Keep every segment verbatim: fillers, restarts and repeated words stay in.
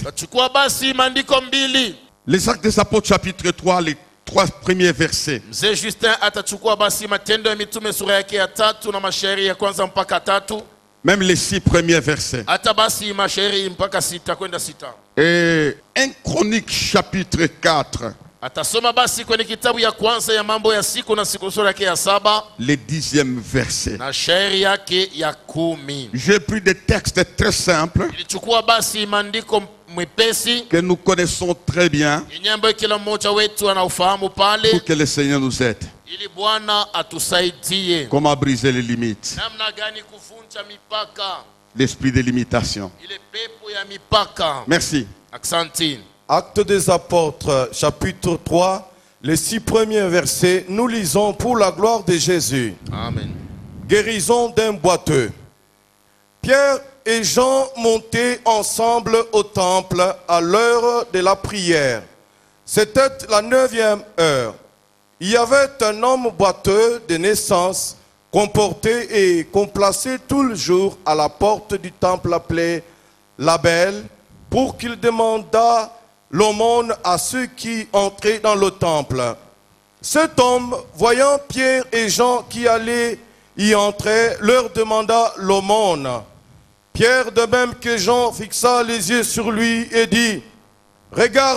Kachukua basi maandiko mbili. Les Actes des Apôtres chapitre trois, les trois premiers versets. Mzee Justin atachukua basi Matendo ya Mitume sura yake ya tatu na mashairi ya kwanza mpaka tatu. Même les six premiers versets. Hata basi mashairi mpaka sita kwenda sita. Et un Chronique chapitre quatre. Atasoma basi kwenye kitabu ya kwanza ya mambo ya siku na siku sura yake ya saba. Le dixième verset. Na shairi yake ya kumi. J'ai pris des textes très simples. Nilichukua basi maandiko mwepesi que nous connaissons très bien. Nyambo kila mmoja wetu anaufahamu pale. Pour que le Seigneur nous aide. Ili Bwana atusaidie. Comment briser les limites. Namna gani kuvunja mipaka. L'esprit de limitation. Ile pepo ya mipaka. Merci. Aksanti. Actes des Apôtres, chapitre trois, les six premiers versets, nous lisons pour la gloire de Jésus. Amen. Guérison d'un boiteux. Pierre et Jean montaient ensemble au temple à l'heure de la prière. C'était la neuvième heure. Il y avait un homme boiteux de naissance qu'on portait et qu'on plaçait tout le jour à la porte du temple appelé la Belle pour qu'il demandât l'aumône à ceux qui entraient dans le temple. Cet homme, voyant Pierre et Jean qui allaient y entrer, leur demanda l'aumône. Pierre, de même que Jean, fixa les yeux sur lui et dit, « Regarde-nous !»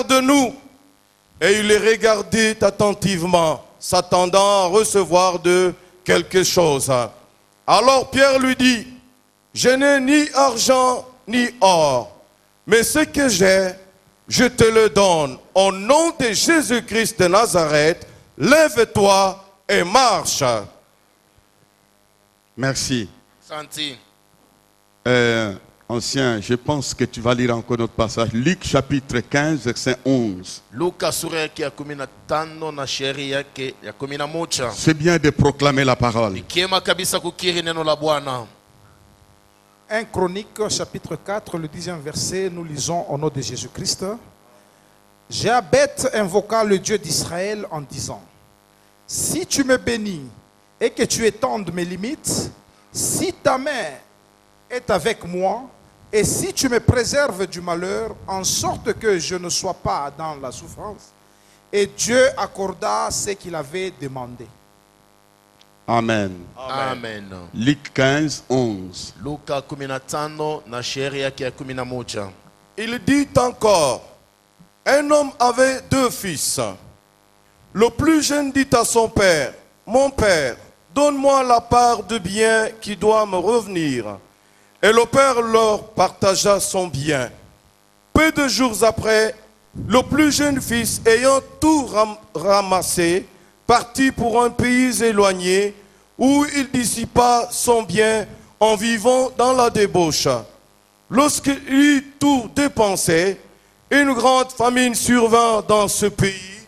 Et il les regardait attentivement, s'attendant à recevoir d'eux quelque chose. Alors Pierre lui dit, « Je n'ai ni argent ni or, mais ce que j'ai, je te le donne. Au nom de Jésus-Christ de Nazareth, lève-toi et marche. » Merci. Santi. Euh, ancien, je pense que tu vas lire encore notre passage. Luc chapitre quinze, verset onze. Luka sura yake ya kumi na tano na shairi yake ya kumi na moja. C'est bien de proclamer la parole. Ikiema kabisa kukiri neno la Bwana. un Chronique, chapitre quatre, le dixième verset, nous lisons au nom de Jésus-Christ. Jabet invoqua le Dieu d'Israël en disant, « Si tu me bénis et que tu étendes mes limites, si ta main est avec moi, et si tu me préserves du malheur, en sorte que je ne sois pas dans la souffrance. » Et Dieu accorda ce qu'il avait demandé. Amen. Amen. Luc quinze, onze. Luka kumi na tano na shairi yake ya kumi na moja. Il dit encore, un homme avait deux fils. Le plus jeune dit à son père, « Mon père, donne-moi la part de bien qui doit me revenir. » Et le père leur partagea son bien. Peu de jours après, le plus jeune fils, ayant tout ram ramassé, partit pour un pays éloigné où il dissipa son bien en vivant dans la débauche. Lorsqu'il eut tout dépensé, une grande famine survint dans ce pays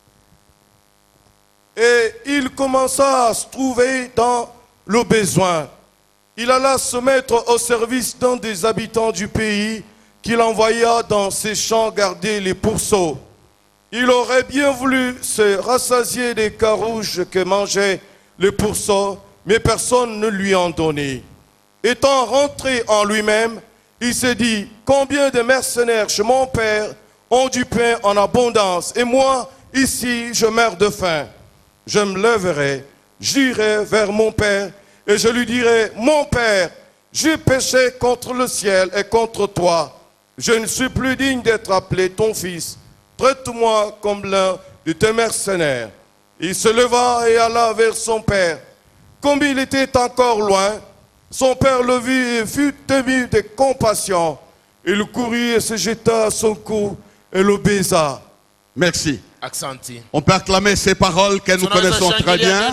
et il commença à se trouver dans le besoin. Il alla se mettre au service d'un des habitants du pays qu'il envoya dans ses champs garder les pourceaux. Il aurait bien voulu se rassasier des carouges que mangeaient les pourceaux, mais personne ne lui en donnait. Étant rentré en lui-même, il s'est dit, combien de mercenaires chez mon père ont du pain en abondance, et moi, ici, je meurs de faim. Je me lèverai, j'irai vers mon père, et je lui dirai, mon père, j'ai péché contre le ciel et contre toi. Je ne suis plus digne d'être appelé ton fils. Traite-moi comme l'un de tes mercenaires. Il se leva et alla vers son père. Comme il était encore loin, son père le vit et fut ému de compassion. Il courut et se jeta à son cou et le baisa. Merci. Aksanti. On peut acclamer ces paroles que nous connaissons très bien.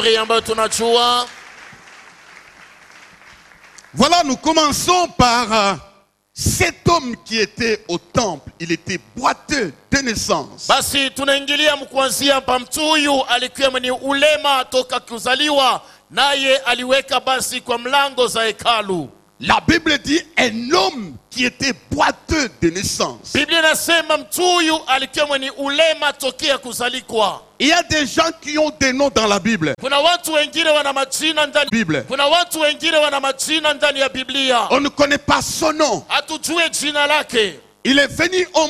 Voilà, nous commençons par euh, cet homme qui était au temple. Il était boiteux de naissance. Basi tunaingilia mkuanzia hapa, mtu huyu alikuwa mwenye ulema toka kuzaliwa, naye aliweka basi kwa mlango za hekalu. La Bible dit un homme qui était boiteux de naissance. Biblia inasema mtu huyu alikuwa mwenye ulema tokea kuzalikwa. Il y a des gens qui ont des noms dans la Bible. Kuna watu wengine wana majina ndani Bible. Kuna watu wengine wana majina ndani ya Biblia. On ne connaît pas son nom. Hatujue jina lake. Il est venu au